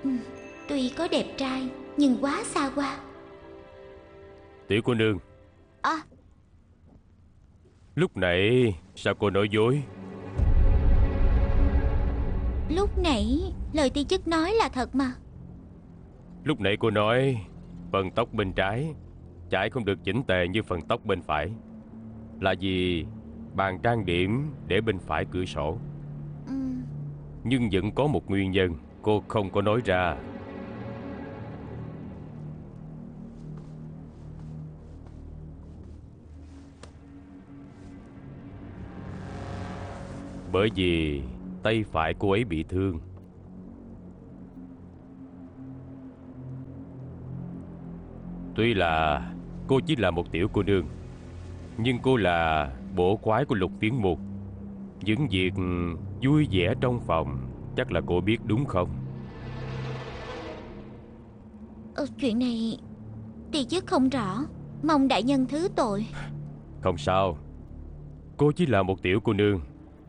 Tuy có đẹp trai nhưng quá xa hoa. Tiểu cô nương, À, lúc nãy sao cô nói dối? lúc nãy lời ti chức nói là thật mà. Lúc nãy cô nói phần tóc bên trái chải không được chỉnh tề như phần tóc bên phải, là vì bàn trang điểm để bên phải cửa sổ. Nhưng vẫn có một nguyên nhân cô không có nói ra. Bởi vì tay phải cô ấy bị thương. Tuy là cô chỉ là một tiểu cô nương, nhưng cô là bổ quái của Lục Phiến Môn. Những việc vui vẻ trong phòng chắc là cô biết đúng không? Chuyện này ti chức không rõ, mong đại nhân thứ tội. Không sao, cô chỉ là một tiểu cô nương.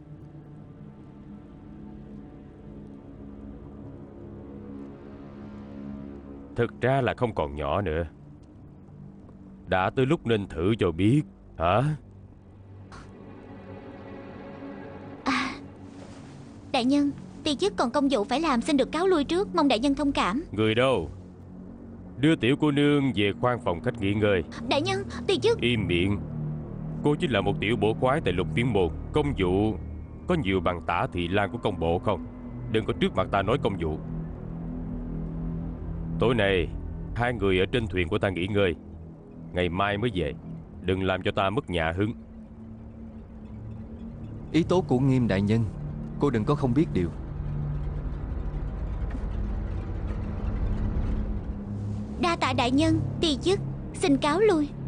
Thực ra là không còn nhỏ nữa. Đã tới lúc nên thử cho biết. Hả? Đại nhân, ti chức còn công vụ phải làm, xin được cáo lui trước, mong đại nhân thông cảm. Người đâu? Đưa tiểu cô nương về khoang phòng khách nghỉ ngơi. Đại nhân, ti chức... Im miệng. Cô chính là một tiểu bổ quái tại Lục Phiến Môn. Công vụ có nhiều bằng tả thị lan của công bộ không? Đừng có trước mặt ta nói công vụ. Tối nay hai người ở trên thuyền của ta nghỉ ngơi, ngày mai mới về. Đừng làm cho ta mất nhà hứng. Ý tố của Nghiêm đại nhân, cô đừng có không biết điều. Đa tạ đại nhân, ti chức xin cáo lui.